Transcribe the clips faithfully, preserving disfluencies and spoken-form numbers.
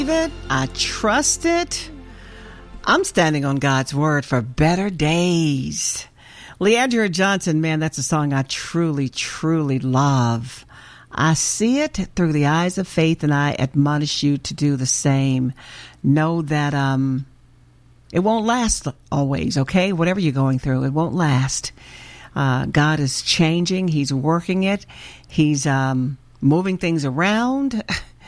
it. I trust it. I'm standing on God's word for better days. Leandra Johnson, man, that's a song I truly, truly love. I see it through the eyes of faith, and I admonish you to do the same. Know that um, it won't last always, okay? Whatever you're going through, it won't last. Uh, God is changing. He's working it. He's um, moving things around.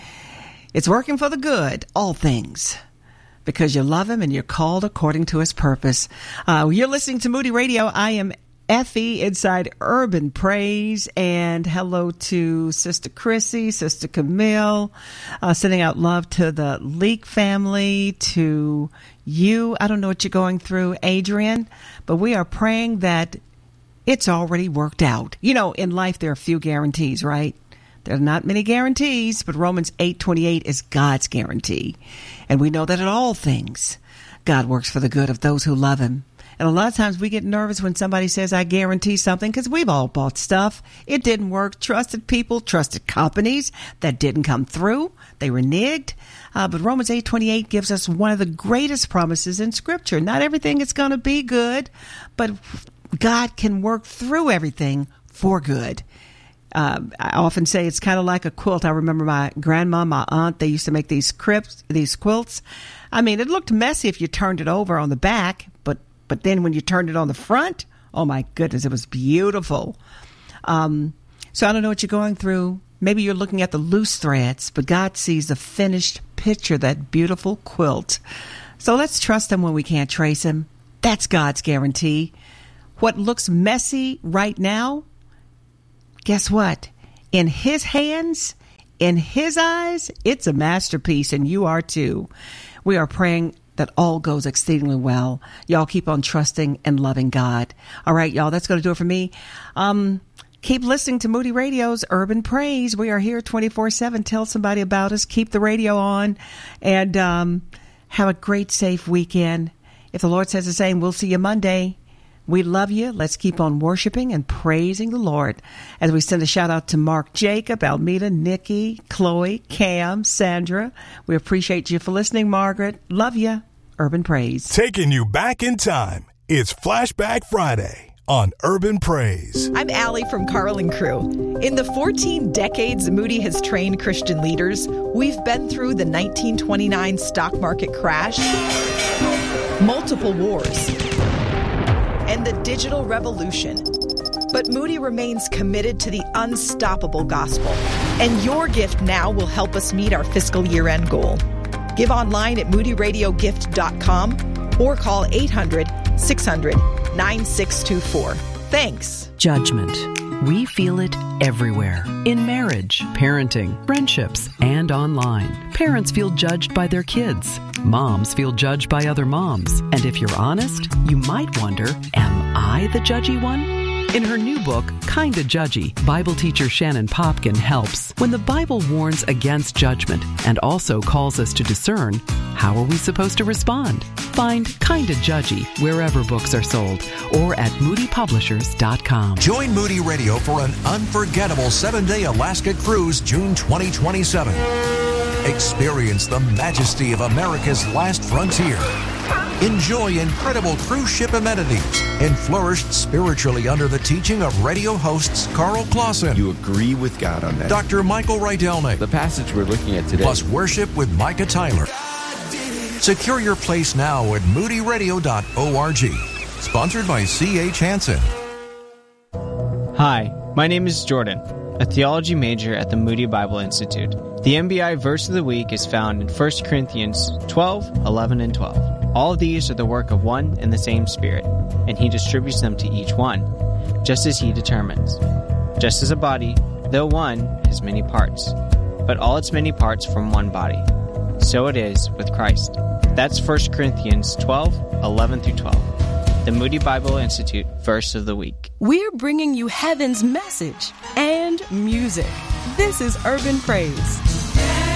It's working for the good, all things, because you love him and you're called according to his purpose. Uh, you're listening to Moody Radio. I am Effie inside Urban Praise, and hello to Sister Chrissy, Sister Camille, uh, sending out love to the Leak family, to you. I don't know what you're going through, Adrian, but we are praying that it's already worked out. You know, in life, there are few guarantees, right? There are not many guarantees, but Romans eight twenty-eight is God's guarantee. And we know that in all things, God works for the good of those who love him. And a lot of times we get nervous when somebody says, I guarantee something, because we've all bought stuff. It didn't work. Trusted people, trusted companies that didn't come through. They reneged. Uh, but Romans eight twenty-eight gives us one of the greatest promises in Scripture. Not everything is going to be good, but God can work through everything for good. Uh, I often say it's kind of like a quilt. I remember my grandma, my aunt, they used to make these cribs, these quilts. I mean, it looked messy if you turned it over on the back, but but then when you turned it on the front, oh my goodness, it was beautiful. Um, so I don't know what you're going through. Maybe you're looking at the loose threads, but God sees the finished picture, that beautiful quilt. So let's trust him when we can't trace him. That's God's guarantee. What looks messy right now, guess what? In his hands, in his eyes, it's a masterpiece, and you are too. We are praying that all goes exceedingly well. Y'all keep on trusting and loving God. All right, y'all, that's going to do it for me. Um, keep listening to Moody Radio's Urban Praise. We are here twenty-four seven. Tell somebody about us. Keep the radio on, and um, have a great, safe weekend. If the Lord says the same, we'll see you Monday. We love you. Let's keep on worshiping and praising the Lord as we send a shout out to Mark Jacob, Almeda, Nikki, Chloe, Cam, Sandra. We appreciate you for listening, Margaret. Love you. Urban Praise. Taking you back in time. It's Flashback Friday on Urban Praise. I'm Allie from Carl and Crew. In the fourteen decades Moody has trained Christian leaders, we've been through the nineteen twenty-nine stock market crash, multiple wars, and the digital revolution. But Moody remains committed to the unstoppable gospel. And your gift now will help us meet our fiscal year-end goal. Give online at moody radio gift dot com or call eight hundred, six hundred, nine six two four. Thanks. Judgment. We feel it everywhere. In marriage, parenting, friendships, and online. Parents feel judged by their kids. Moms feel judged by other moms. And if you're honest, you might wonder, am I the judgy one? In her new book, Kinda Judgy, Bible teacher Shannon Popkin helps. When the Bible warns against judgment and also calls us to discern, how are we supposed to respond? Find Kinda Judgy wherever books are sold or at moody publishers dot com. Join Moody Radio for an unforgettable seven-day Alaska cruise June twenty twenty-seven. Experience the majesty of America's last frontier. Enjoy incredible cruise ship amenities and flourish spiritually under the teaching of radio hosts Carl Clausen. You agree with God on that. Doctor Michael Rydelnik. The passage we're looking at today. Plus worship with Micah Tyler. Secure your place now at moody radio dot org. Sponsored by C H Hansen. Hi, my name is Jordan, a theology major at the Moody Bible Institute. The M B I verse of the week is found in First Corinthians twelve, eleven, and twelve. All of these are the work of one and the same Spirit, and He distributes them to each one, just as He determines. Just as a body, though one, has many parts, but all its many parts form one body. So it is with Christ. That's First Corinthians twelve, eleven through twelve. The Moody Bible Institute verse of the week. We're bringing you heaven's message and music. This is Urban Praise.